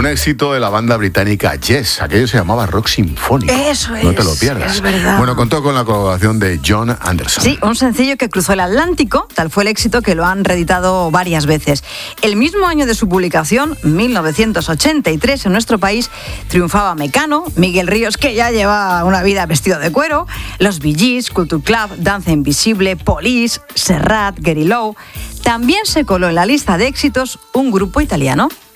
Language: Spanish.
Un éxito de la banda británica Yes, aquello se llamaba rock sinfónico. Eso es. No te lo pierdas. Es verdad. Bueno, contó con la colaboración de John Anderson. Sí, un sencillo que cruzó el Atlántico, tal fue el éxito que lo han reeditado varias veces. El mismo año de su publicación, 1983, en nuestro país, triunfaba Mecano, Miguel Ríos, que ya lleva una vida vestido de cuero, los Bee Gees, Culture Club, Danza Invisible, Police, Serrat, Gary Lowe. También se coló en la lista de éxitos un grupo italiano.